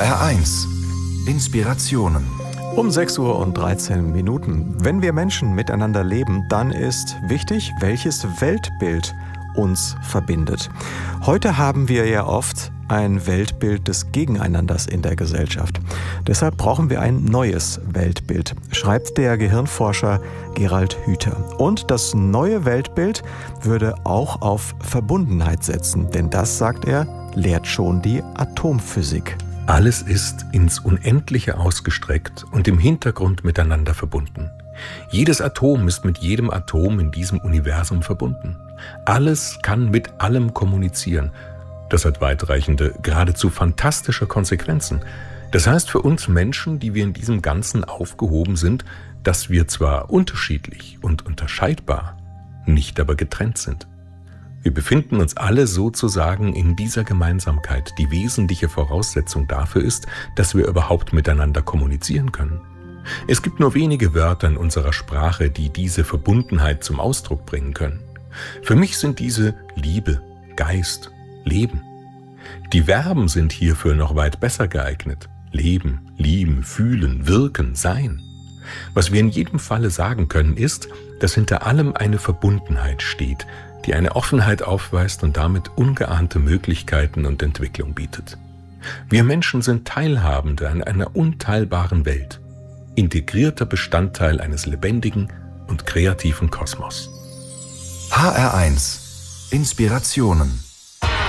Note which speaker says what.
Speaker 1: HR1 Inspirationen.
Speaker 2: Um 6:13 Uhr. Wenn wir Menschen miteinander leben, dann ist wichtig, welches Weltbild uns verbindet. Heute haben wir ja oft ein Weltbild des Gegeneinanders in der Gesellschaft. Deshalb brauchen wir ein neues Weltbild, schreibt der Gehirnforscher Gerald Hüther. Und das neue Weltbild würde auch auf Verbundenheit setzen, denn das, sagt er, lehrt schon die Atomphysik.
Speaker 3: Alles ist ins Unendliche ausgestreckt und im Hintergrund miteinander verbunden. Jedes Atom ist mit jedem Atom in diesem Universum verbunden. Alles kann mit allem kommunizieren. Das hat weitreichende, geradezu fantastische Konsequenzen. Das heißt für uns Menschen, die wir in diesem Ganzen aufgehoben sind, dass wir zwar unterschiedlich und unterscheidbar, nicht aber getrennt sind. Wir befinden uns alle sozusagen in dieser Gemeinsamkeit, die wesentliche Voraussetzung dafür ist, dass wir überhaupt miteinander kommunizieren können. Es gibt nur wenige Wörter in unserer Sprache, die diese Verbundenheit zum Ausdruck bringen können. Für mich sind diese Liebe, Geist, Leben. Die Verben sind hierfür noch weit besser geeignet. Leben, lieben, fühlen, wirken, sein. Was wir in jedem Falle sagen können, ist, dass hinter allem eine Verbundenheit steht, die eine Offenheit aufweist und damit ungeahnte Möglichkeiten und Entwicklung bietet. Wir Menschen sind Teilhabende an einer unteilbaren Welt, integrierter Bestandteil eines lebendigen und kreativen Kosmos.
Speaker 1: HR1 Inspirationen.